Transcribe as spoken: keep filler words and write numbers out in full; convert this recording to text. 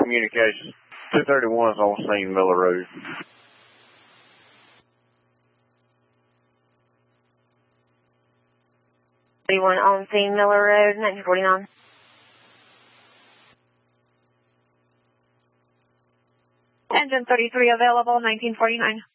communications. two thirty-one is on scene, Miller Road. thirty-one on scene, Miller Road, nineteen forty-nine. Engine thirty-three available, nineteen forty-nine.